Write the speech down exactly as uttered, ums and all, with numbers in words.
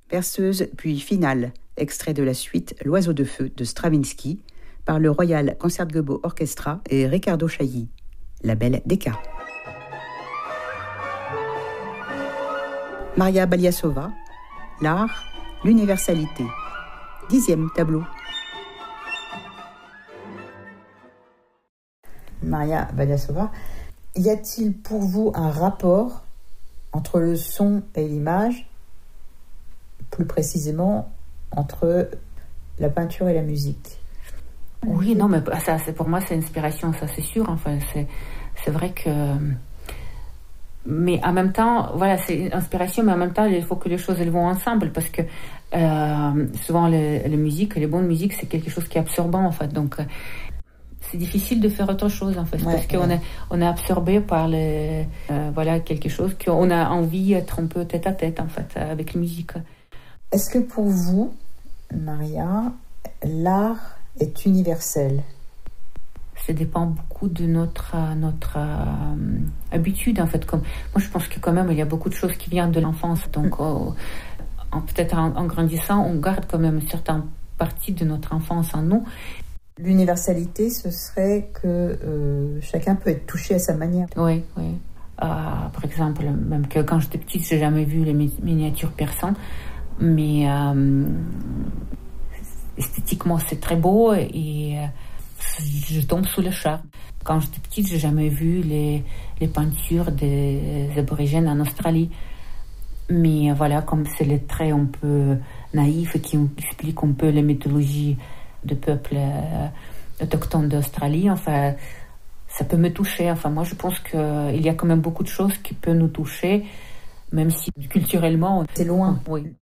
Berceuse puis finale, extrait de la suite L'Oiseau de feu de Stravinsky par le Royal Concertgebouw Orchestra et Riccardo Chailly. La belle Decca. Maria Baliasova, l'art, l'universalité. Dixième tableau. Maria Baliasova, y a-t-il pour vous un rapport entre le son et l'image, plus précisément entre la peinture et la musique? Oui, non, mais ça, c'est, pour moi, c'est inspiration, ça c'est sûr. Enfin, c'est, c'est vrai que... Mais en même temps, voilà, c'est une inspiration, mais en même temps, il faut que les choses elles vont ensemble, parce que euh, souvent, les, les musiques, les bonnes musiques, c'est quelque chose qui est absorbant, en fait. Donc, c'est difficile de faire autre chose, en fait, ouais, parce ouais. qu'on est, on est absorbé par les, euh, voilà, quelque chose qu'on a envie d'être un peu tête à tête, en fait, avec la musique. Est-ce que pour vous, Maria, l'art est universel? Ça dépend beaucoup de notre, notre euh, habitude, en fait. Comme, moi, je pense que quand même, il y a beaucoup de choses qui viennent de l'enfance. Donc, oh, en, peut-être en, en grandissant, on garde quand même une certaine partie de notre enfance en nous. L'universalité, ce serait que euh, chacun peut être touché à sa manière. Oui, oui. Euh, par exemple, même que quand j'étais petite, j'ai jamais vu les mi- miniatures persantes, mais euh, esthétiquement, c'est très beau et... Euh, je tombe sous le charme. Quand j'étais petite, j'ai jamais vu les, les peintures des aborigènes en Australie. Mais voilà, comme c'est les traits un peu naïfs qui expliquent un peu les mythologies de peuples euh, autochtones d'Australie, enfin, ça peut me toucher. Enfin, moi, je pense qu'il y a quand même beaucoup de choses qui peuvent nous toucher, même si culturellement... C'est loin. Oui.